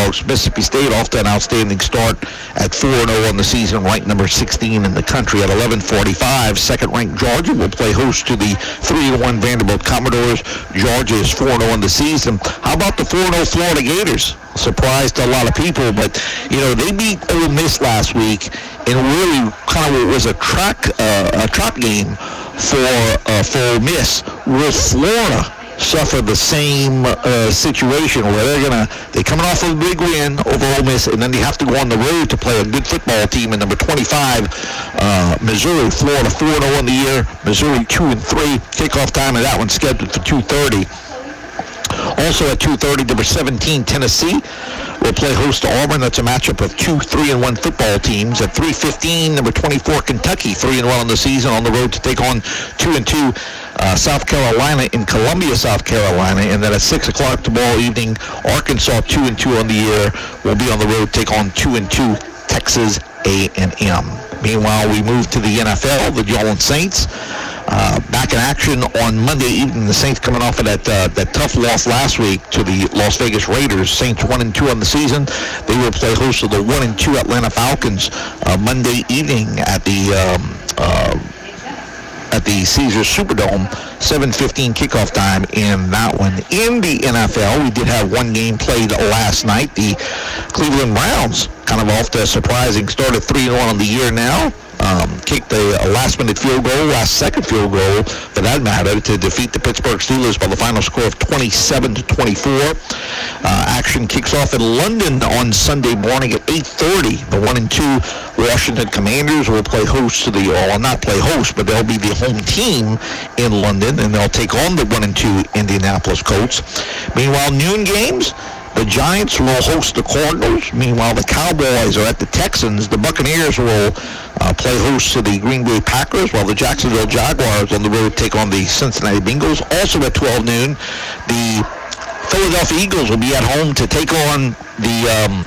Bulldogs. Mississippi State off to an outstanding start at 4-0 on the season, ranked number 16 in the country at 11:45. Second-ranked Georgia will play host to the 3-1 Vanderbilt Commodores. Georgia is 4-0 on the season. How about the 4-0 Florida Gators? Surprised a lot of people, but they beat Ole Miss last week in really kind of was a track game for Ole Miss. Will Florida suffer the same situation where they're coming off of a big win over Ole Miss, and then they have to go on the road to play a good football team in number 25, Missouri. Florida 4-0 in the year, Missouri 2-3. Kickoff time of that one scheduled for 2:30. Also at 2:30, number 17, Tennessee will play host to Auburn. That's a matchup of two 3-1 football teams. At 3:15, number 24, Kentucky, 3-1 on the season, on the road to take on 2-2 South Carolina in Columbia, South Carolina. And then at 6 o'clock tomorrow evening, Arkansas, 2-2 on the year, will be on the road to take on 2-2 Texas A&M. Meanwhile, we move to the NFL. The New Orleans Saints back in action on Monday evening. The Saints coming off of that tough loss last week to the Las Vegas Raiders. Saints 1-2 on the season. They will play host to the 1-2 Atlanta Falcons Monday evening at the Caesars Superdome. 7:15 kickoff time in that one. In the NFL, we did have one game played last night. The Cleveland Browns kind of off to a surprising start at 3-1 on the year now. Kicked a last-minute field goal, last-second field goal, for that matter, to defeat the Pittsburgh Steelers by the final score of 27-24. Action kicks off in London on Sunday morning at 8:30. The 1-2 Washington Commanders will play host to not play host, but they'll be the home team in London, and they'll take on the 1-2 Indianapolis Colts. Meanwhile, noon games. The Giants will host the Cardinals. Meanwhile, the Cowboys are at the Texans. The Buccaneers will play host to the Green Bay Packers, while the Jacksonville Jaguars on the road take on the Cincinnati Bengals. Also at 12 noon, the Philadelphia Eagles will be at home to take on the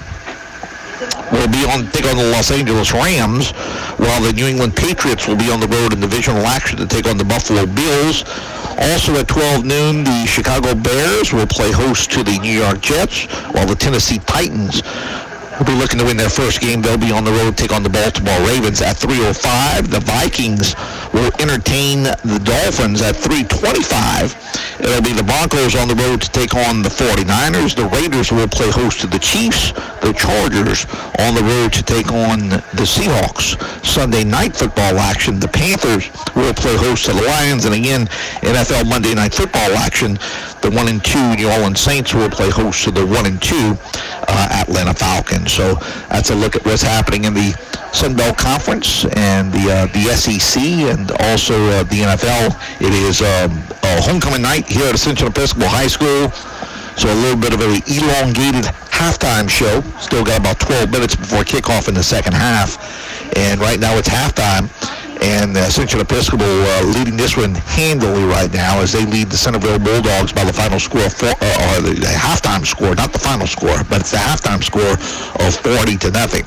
Los Angeles Rams, while the New England Patriots will be on the road in divisional action to take on the Buffalo Bills. Also at 12 noon, the Chicago Bears will play host to the New York Jets, while the Tennessee Titans will be looking to win their first game. They'll be on the road to take on the Baltimore Ravens at 3:05. The Vikings will entertain the Dolphins at 3:25. It'll be the Broncos on the road to take on the 49ers. The Raiders will play host to the Chiefs. The Chargers on the road to take on the Seahawks. Sunday night football action. The Panthers will play host to the Lions. And again, NFL Monday night football action. The 1-2 New Orleans Saints will play host to the 1-2 Atlanta Falcons. So that's a look at what's happening in the Sun Belt Conference and the SEC and also the NFL. It is a homecoming night here at Ascension Episcopal High School. So a little bit of an elongated halftime show. Still got about 12 minutes before kickoff in the second half. And right now it's halftime. And Ascension Episcopal leading this one handily right now as they lead the Centerville Bulldogs by the final score of the halftime score, not the final score, but it's the halftime score of 40-0.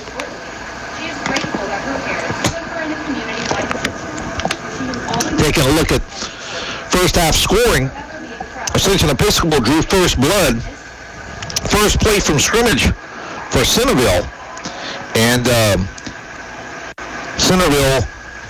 Taking a look at first half scoring, Ascension Episcopal drew first blood, first play from scrimmage for Centerville, and Centerville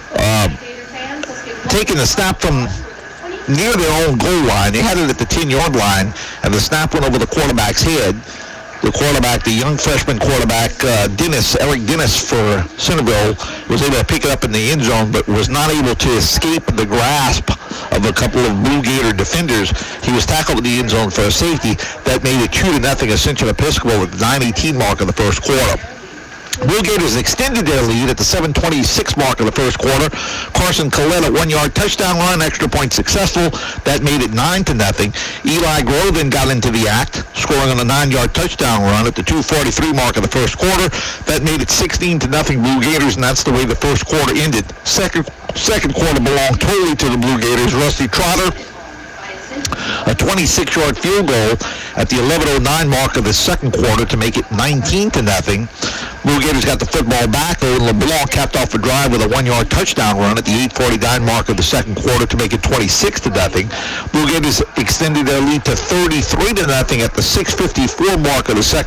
taking the snap from near their own goal line. They had it at the 10-yard line, and the snap went over the quarterback's head. The quarterback, the young freshman quarterback, Eric Dennis for Centerville, was able to pick it up in the end zone, but was not able to escape the grasp of a couple of Blue Gator defenders. He was tackled in the end zone for a safety. That made it 2-0 Ascension Episcopal at the 9:18 mark of the first quarter. Blue Gators extended their lead at the 7:26 mark of the first quarter. Carson Collette, a 1-yard touchdown run, extra point successful. That made it 9-0. Eli Grove then got into the act, scoring on a 9-yard touchdown run at the 2:43 mark of the first quarter. That made it 16-0 Blue Gators, and that's the way the first quarter ended. Second quarter belonged totally to the Blue Gators. Rusty Trotter, a 26-yard field goal at the 11:09 mark of the second quarter to make it 19-0. Blue Gators got the football back. Owen LeBlanc capped off a drive with a 1-yard touchdown run at the 8:49 mark of the second quarter to make it 26-0. Blue Gators extended their lead to 33-0 at the 6:54 mark of the second